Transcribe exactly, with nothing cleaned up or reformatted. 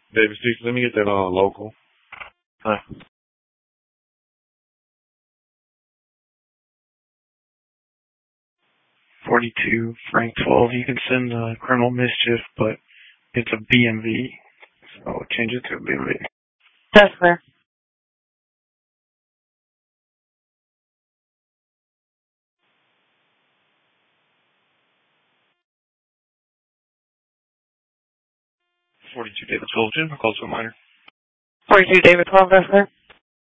David Street, let me get that on local. Huh. forty-two, Frank twelve. You can send uh, Colonel Mischief, but it's a B M V. So change it to a B M V. That's clear. forty-two, David twelve, Jim. Calls to a minor. forty-two, David twelve, that's clear.